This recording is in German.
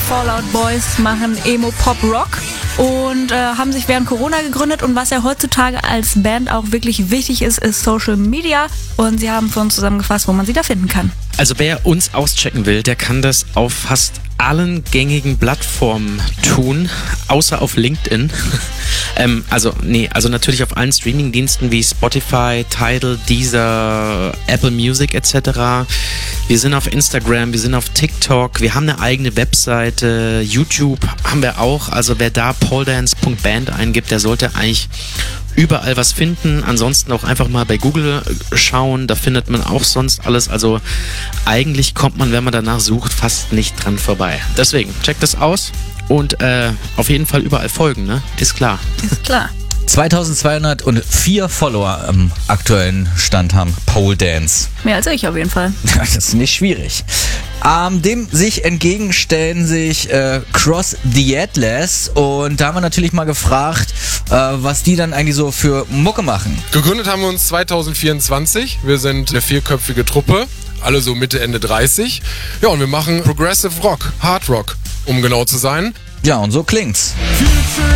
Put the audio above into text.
Fallout Boys machen Emo-Pop-Rock und haben sich während Corona gegründet. Und was ja heutzutage als Band auch wirklich wichtig ist, ist Social Media. Und sie haben für uns zusammengefasst, wo man sie da finden kann. Also wer uns auschecken will, der kann das auf fast allen gängigen Plattformen tun, außer auf LinkedIn. Also natürlich auf allen Streamingdiensten wie Spotify, Tidal, Deezer, Apple Music etc. Wir sind auf Instagram, wir sind auf TikTok, wir haben eine eigene Webseite, YouTube haben wir auch. Also wer da poledance.band eingibt, der sollte eigentlich überall was finden. Ansonsten auch einfach mal bei Google schauen, da findet man auch sonst alles. Also eigentlich kommt man, wenn man danach sucht, fast nicht dran vorbei. Deswegen, checkt das aus und auf jeden Fall überall folgen, ne? Ist klar. Ist klar. 2204 Follower am aktuellen Stand haben Pole Dance. Mehr als ich auf jeden Fall. Das ist nicht schwierig. Dem sich entgegenstellen sich Cross the Atlas und da haben wir natürlich mal gefragt, was die dann eigentlich so für Mucke machen. Gegründet haben wir uns 2024. Wir sind eine 4-köpfige Truppe, alle so Mitte, Ende 30. Ja, und wir machen Progressive Rock, Hard Rock, um genau zu sein. Ja, und so klingt's. Future